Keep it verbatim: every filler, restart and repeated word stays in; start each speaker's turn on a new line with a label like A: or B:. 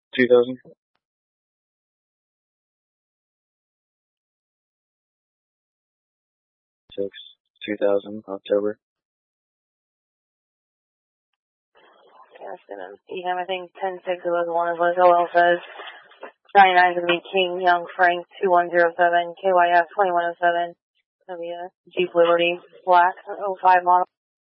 A: two thousand. six, two thousand, October.
B: Yeah, it's gonna, you have, I think, ten six it was one, as O L says. ninety-nine is gonna be King, Young, Frank, two one zero seven, K Y F, twenty-one oh seven. It's gonna be a Jeep Liberty, black, oh five model.